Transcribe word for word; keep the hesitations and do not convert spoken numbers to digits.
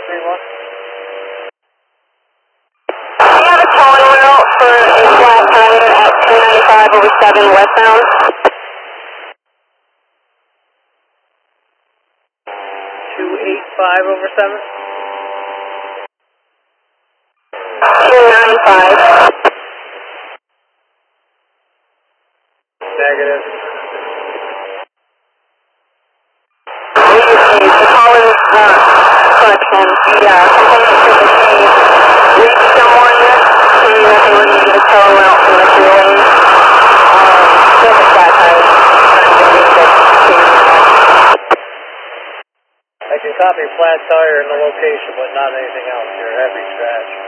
three one. We have a towing route for a flat tire at two ninety-five over seven westbound. two eighty-five over seven. two ninety-five. Negative. We just need the calling uh, collection. Yeah, component for the machine. Reach someone saying that they were needing a towing route from the freeway. Um, still a flat tire. I can copy flat tire in the location, but not anything else. You're heavy scratch.